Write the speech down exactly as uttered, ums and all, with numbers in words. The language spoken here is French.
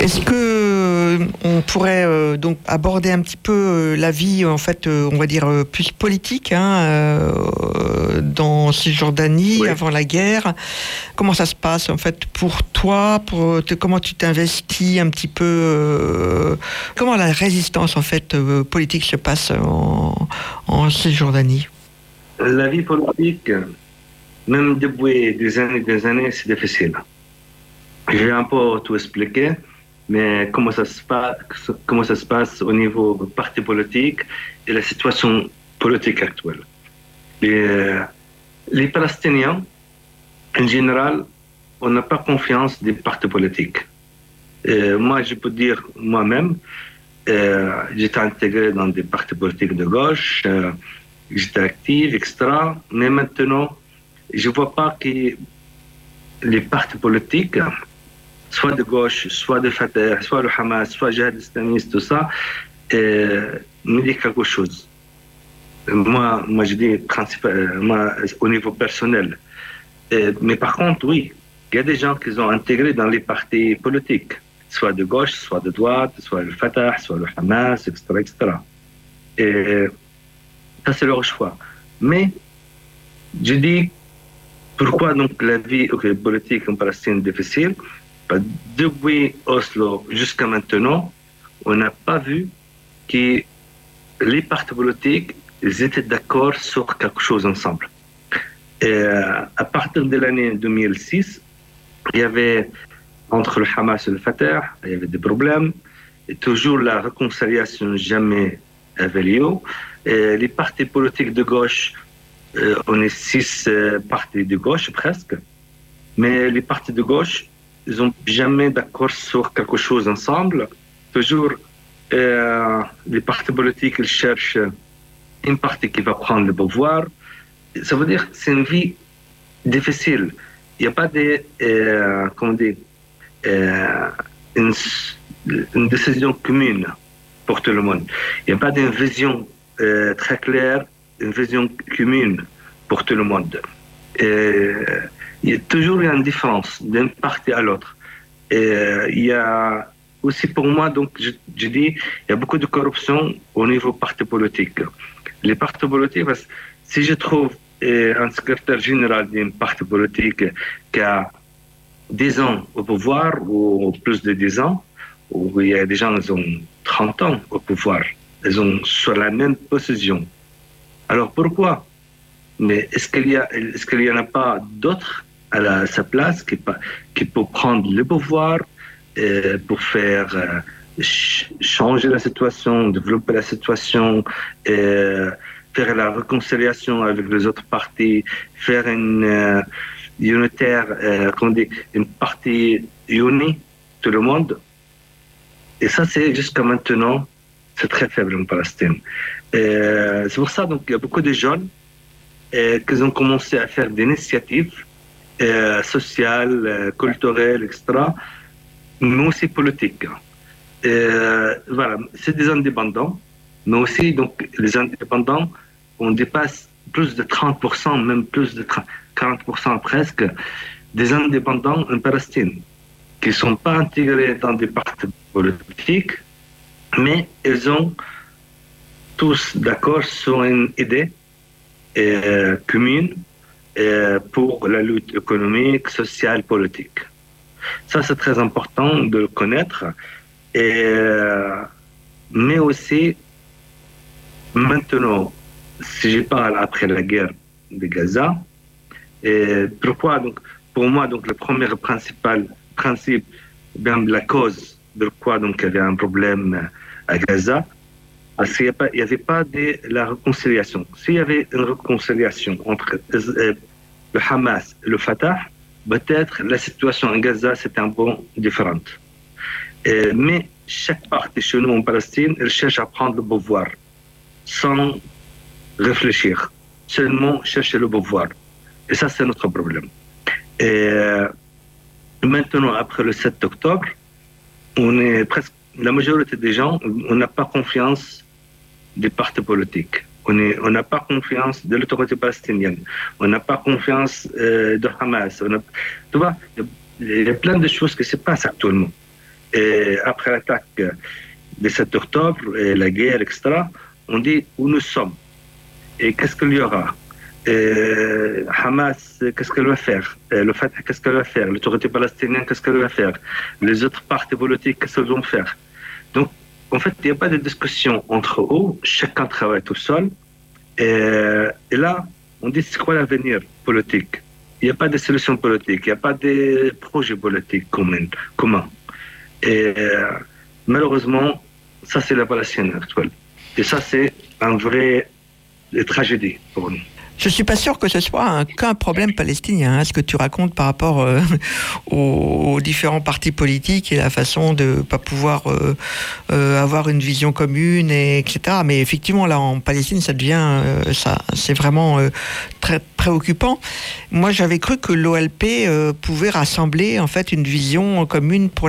Est-ce que on pourrait euh, donc aborder un petit peu euh, la vie, en fait, euh, on va dire euh, plus politique, hein, euh, dans Cisjordanie, oui, avant la guerre. Comment ça se passe en fait pour toi, pour te, comment tu t'investis un petit peu, euh, comment la résistance en fait euh, politique se passe en, en Cisjordanie? La vie politique, même depuis des années, des années, c'est difficile. Je vais un peu tout expliquer. Mais comment ça, se passe, comment ça se passe au niveau du parti politique et la situation politique actuelle. Les, les Palestiniens, en général, on n'a pas confiance des partis politiques. Et moi, je peux dire moi-même, euh, j'étais intégré dans des partis politiques de gauche, euh, j'étais actif, et cetera. Mais maintenant, je ne vois pas que les partis politiques, soit de gauche, soit de Fatah, soit le Hamas, soit Jihad islamiste, tout ça, euh, me dit quelque chose. Moi, moi je dis principal, moi, au niveau personnel. Euh, mais par contre, oui, il y a des gens qui sont intégrés dans les partis politiques, soit de gauche, soit de droite, soit le Fatah, soit le Hamas, et cetera, et cetera. Et ça, c'est leur choix. Mais je dis, pourquoi donc la vie okay, politique en Palestine est difficile? Depuis Oslo jusqu'à maintenant, on n'a pas vu que les partis politiques ils étaient d'accord sur quelque chose ensemble. Et à partir de l'année deux mille six, il y avait entre le Hamas et le Fatah, il y avait des problèmes. Et toujours la réconciliation jamais avait lieu. Et les partis politiques de gauche, euh, on est six euh, partis de gauche presque, mais les partis de gauche ils n'ont jamais d'accord sur quelque chose ensemble. Toujours, euh, les partis politiques ils cherchent une partie qui va prendre le pouvoir. Ça veut dire que c'est une vie difficile. Il n'y a pas de, euh, comment dire, euh, une, une décision commune pour tout le monde. Il n'y a pas d'une vision euh, très claire, une vision commune pour tout le monde. Et, il y a toujours une différence d'une partie à l'autre. Et il y a aussi pour moi, donc je, je dis, il y a beaucoup de corruption au niveau parti politique. Les partis politiques, parce que si je trouve eh, un secrétaire général d'un parti politique qui a dix ans au pouvoir, ou plus de dix ans, où il y a des gens qui ont trente ans au pouvoir, ils sont sur la même position. Alors pourquoi? Mais est-ce qu'il y a, est-ce qu'il y en a pas d'autres à la, sa place qui, qui peut prendre le pouvoir euh, pour faire euh, ch- changer la situation, développer la situation, euh, faire la réconciliation avec les autres partis, faire une euh, unitaire, euh, comment dire, une partie unie, tout le monde. Et ça, c'est jusqu'à maintenant, c'est très faible en Palestine. Euh, c'est pour ça donc il y a beaucoup de jeunes euh, qui ont commencé à faire des initiatives Euh, sociales, euh, culturelles, et cetera, mais aussi politiques. Euh, voilà, c'est des indépendants, mais aussi donc les indépendants, on dépasse plus de trente pour cent, même plus de quarante pour cent presque, des indépendants en Palestine, qui ne sont pas intégrés dans des partis politiques, mais ils ont tous d'accord sur une idée euh, commune pour la lutte économique, sociale, politique. Ça, c'est très important de le connaître. Et, mais aussi, maintenant, si je parle après la guerre de Gaza, et pourquoi, donc, pour moi, donc, le premier principal principe, bien la cause de quoi donc, il y avait un problème à Gaza, parce qu'il n'y avait pas de la réconciliation. S'il y avait une réconciliation entre euh, le Hamas et le Fatah, peut-être la situation en Gaza c'était un peu différente. Et, mais chaque partie chez nous en Palestine, elle cherche à prendre le pouvoir sans réfléchir, seulement chercher le pouvoir. Et ça, c'est notre problème. Et maintenant, après le sept octobre, on est presque, la majorité des gens, on n'a pas confiance des partis politiques. On n'a pas confiance de l'autorité palestinienne. On n'a pas confiance euh, de Hamas. On a, tu vois, il y a plein de choses qui se passent actuellement. Et après l'attaque du sept octobre, et la guerre, et cetera, on dit où nous sommes et qu'est-ce qu'il y aura. Et Hamas, qu'est-ce qu'elle va faire? Et le Fatah, qu'est-ce qu'elle va faire? L'autorité palestinienne, qu'est-ce qu'elle va faire? Les autres partis politiques, qu'est-ce qu'ils vont faire? Donc, en fait, il n'y a pas de discussion entre eux. Chacun travaille tout seul. Et, et là, on dit c'est quoi l'avenir politique? Il n'y a pas de solution politique, il n'y a pas de projet politique commun. commun. Et malheureusement, ça, c'est la Palestine actuelle. Et ça, c'est un vrai tragédie pour nous. Je ne suis pas sûr que ce soit un, qu'un problème palestinien, hein, ce que tu racontes par rapport euh, aux, aux différents partis politiques et la façon de ne pas pouvoir euh, euh, avoir une vision commune, et, etc. Mais effectivement, là, en Palestine, ça devient, euh, ça, c'est vraiment euh, très préoccupant. Moi, j'avais cru que l'O L P euh, pouvait rassembler en fait une vision commune pour